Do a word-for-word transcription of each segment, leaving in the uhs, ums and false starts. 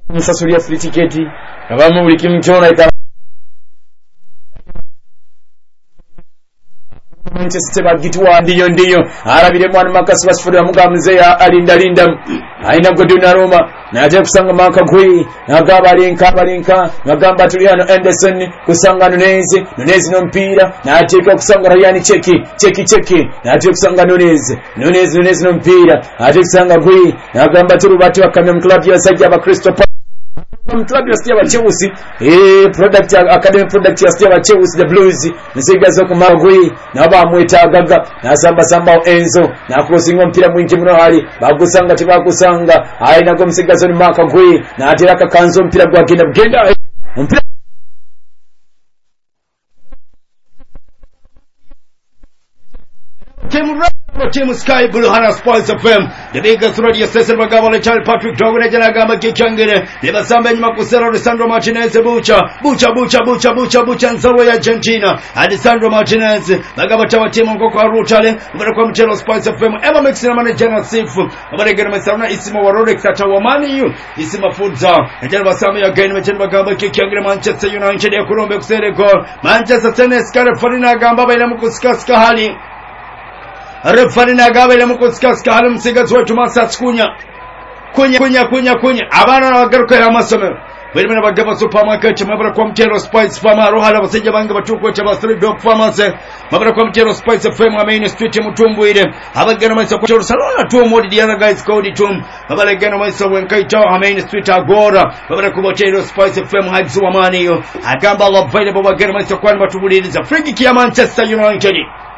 musasulia free ticket abamu buli kimu kyona ika Manchester bagitwa ndiyo ndiyo arabire mwana makasi basifura mugamuze ya alinda linda aina goduna Roma naje kusanga makagwi nagaba linka balinka nagamba tuliano Anderson kusanga Nunezi Nunezi no mpira naje kusanga Ryan cheki cheki cheki naje kusanga Nunezi Nunezi Nunezi no mpira naje kusanga gwi nagamba turubati wakamya club ya sajja ba Crystal club ya Steve Chelsea eh product academy product ya Steve Chelsea the Blues nisigazo kumagwi naba mwita gaga nasamba samba Enzo na crossing mpira mwingi mno hali bagusanga tibakusanga aina go msigazo ni maka gwi na atiraka kanzo mpira gwa genda genda mpira Team Team Sky Blue Hana Sports F M the biggest radio station bagabale Charles Patrick Dogone jana gamba kikangere leba samba nyuma kusera Alessandro Martinez bucha bucha bucha bucha bucha bucha nzaro ya Argentina Alessandro Martinez bagaba tawa timu ngoko arutale mbere kwa mchelo Sports F M ema mixina manager na sifu mbere gere mesaruna isimo warore kata wa mani yu isimo futza jana basamba ya game mchelo bagaba kikangere Manchester United ya kurombe kusere goal Manchester City skare farina gamba baina mkuskaska hali Refari na gabe ile mukusikasika hali msigazi wetu Masats kunya kunya kunya kunya kunya abana bagaruka ya masomero bari na bagaba supermarket mabara kwa mtero Spice Farm rohala basije bange batuko cha basri dog pharmacy mabara kwa mtero Spice Farm wa main street mutumbu ile abagana maisa kwa choro salona tu modi the other guys code tum mabara gana maisa wenkaita wa main street agora mabara kwa mtero Spice Farm haizu wa mani yo agamba available bagana maisa kwa matubuliriza free kick ya Manchester United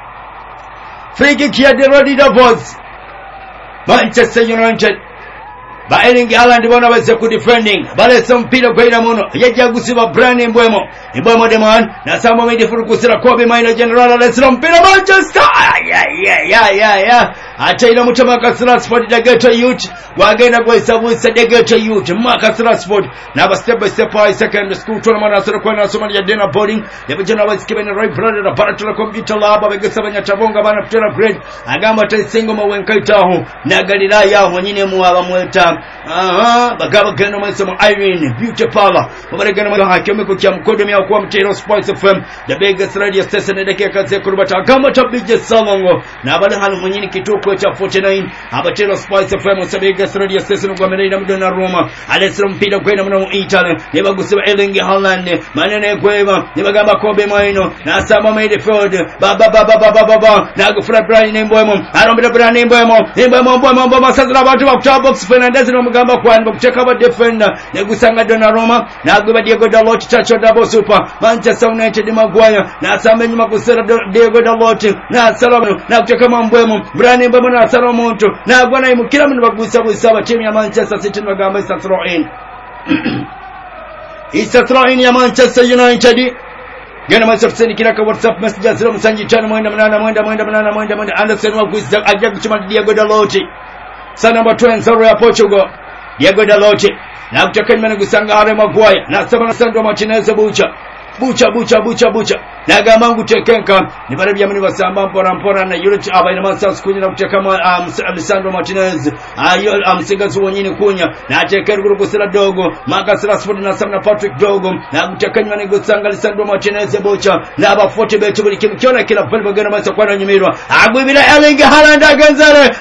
free kick ya Derodi Davos Manchester United ba Erling Haaland bona base ku defending bale mpira kwa ina muno yaje gusiba Brian Mbwemo Mbwemo de man na samo midi furu kusira Kobe Maina General Alessandro mpira Manchester ya ya ya ya ya acha ina mutama kasira sport da Geta Youth wagenda kwa isabu sa da Geta Youth makasira sport na ba step by step by second school tournament asira kwa na Somalia Dena boarding yabijana wa skibeni right brother da paratula computer lab abegesa banya chabonga bana putera grade agamba tesingo mawenkaita ho na Galilaya ho nyine mu abamweta aha bagaba gano mwisemo Irene Beauty Parlor babare gano mwa hakeme ko kya mkodo mya kwa mtero Sports F M the biggest radio station ne dake kaze kurubata gama tabije salongo na bale hanu munyini kituko cha forty-nine abatero Sports F M the biggest radio station kwa mena mdona Roma alesro mpida kwenda mna Italy ne baguseba Erling Haaland manene kweva ne bagamba Kobe Maino na sama midfield baba baba baba baba na gufra Brian Mbwemo arombera Brian Mbwemo Mbwemo Mbwemo Mbwemo sazira abantu bakutaba box Fernandez no mugamba kwani kucheka ba defender ne gusanga Donnarumma na gwe Diego Dalot chacho double super Manchester United Maguire na asamba nyuma kusera Diego Dalot na Salomon na kucheka Mbwemo Brian Mbwemo na Salomon na gwana imukira mu bagusa busaba timu ya Manchester City bagamba Isasroin Isasroin ya Manchester United Gana Manchester kina ka WhatsApp message zero musanji chana mwenda mnana mwenda mwenda mnana mwenda mwenda Anderson wa gusa ajja kuchuma Diego Dalot Sa number twenty ya Portugal Diego Dalot na kutoka nyuma gusanga Harry Maguire na Sandro Sandro Martinez bucha bucha bucha bucha bucha na gamangu tekenka ni bale bya muri basamba mpora mpora na yule aba ina Manchester kunya na kuteka Alessandro Martinez ayo amsigazi wonyine kunya na tekera guru kusira dogo Marcus Rashford na Sam na Patrick Dogo na kuteka nyuma gusanga Alessandro Martinez bucha na aba forty bet buli kimkiona kila pale bagana masa kwa nyumirwa agwibira Erling Haaland aganzare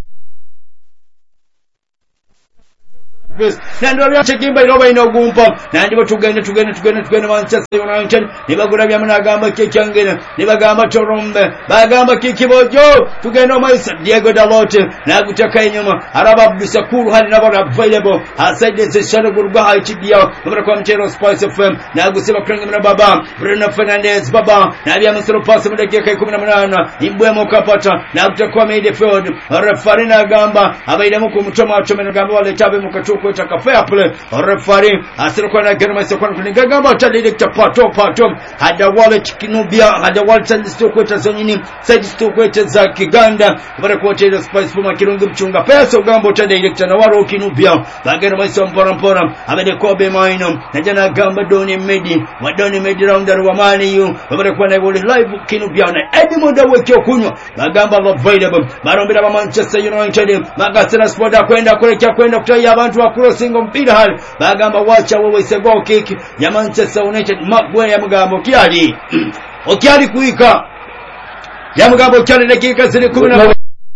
nando ya chekimba iroba inogumpa nandi batugende tugende tugende tugende Manchester United nibagura bya munagamba kekangena nibagamba Torombe bagamba kikibojo tugende Maisa Diego Dalot na gutaka inyuma araba Abdusakuru hali nabo available aside the shadow gurga hachibiya nabara kwa mchero Sports F M na gusema krenga na baba Bruno Fernandes baba na bya msoro pass mu dakika kumi na munane Mbwemo kapata na gutaka midfield referee na gamba abaida mu kumutoma atome gamba wale tabe mukatuko itaka fair play referee asirikwa na germa sekwana kulinga gamba tadide pato pato hada wallet kinubia hada wallet stokota zonyini side stokota za Kiganda bara kwa tele Spice Puma kirungu mchunga pesa gamba tadide na waro kinubia bagera maisa mpora mpora abede Kobe Maino na jana gamba Doni Medi wa Doni Medi rounder wa mani yu bara kwa na live kinubia na Edmund wekyo kunywa bagamba available barombera ba Manchester United magasera sport kwenda kulekea kwenda kutaya abantu crossing mpira hali bagamba wacha wewe se goal kick ya Manchester United. Magwe ya mgambo kiali okiali kuika ya mgambo kiali dakika zile kumi na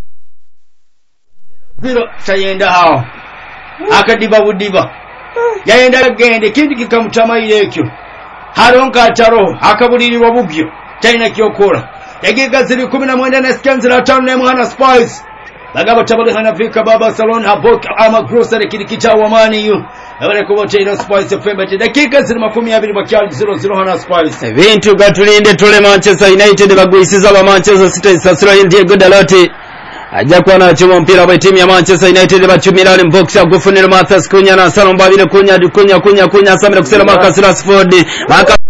zero tayenda hao akadiba budiba yaenda gende kindi kikamutama ilekyo haronka ataro akabuliriwa bubyo taina kyokora dakika zile kumi na moja na skanzira tano na mwana Spice bagabo tabali hanafika baba salon haboka ama grocery kilikicha wa mani yu abale kubote ino Spice femba dakika zile makumi abiri bakyali zero zero hana Spice bintu gatulinde tule Manchester United bagwisiza ba Manchester City sasira Diego Dalot ajja kwana chuma mpira wa timu ya Manchester United bachumira ni box ya gufunira Matthias Kunya na Salom babire Kunya kunya kunya kunya samira kusera Marcus Rashford